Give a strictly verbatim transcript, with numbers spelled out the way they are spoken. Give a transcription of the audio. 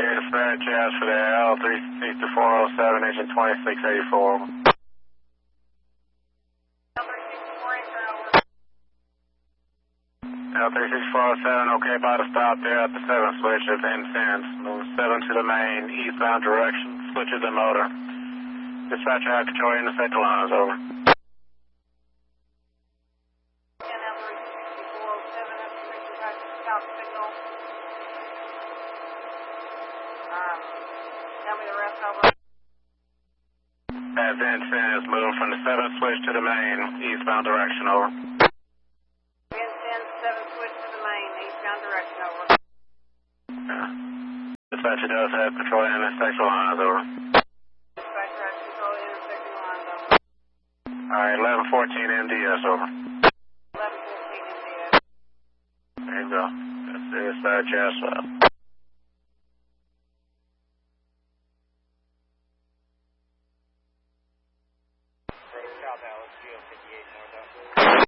Dispatch, yes, for the L three sixty-four oh seven, engine twenty-six eighty-four. L three sixty-four oh seven, okay, about to stop there at the seven switch at the incense. Move seven to the main, eastbound direction, switches the motor. Dispatcher, have control, intersect the lines, over. At the incense, move from the seven switch to the main, eastbound direction, over. Yeah. Dispatcher does have control of intersection lines, over. Dispatcher has control of intersection lines, over. Alright, eleven fourteen M D S, over. eleven fourteen M D S. There you go. That's the dispatch, yes, sir. South Alice, Geo fifty-eight northbound.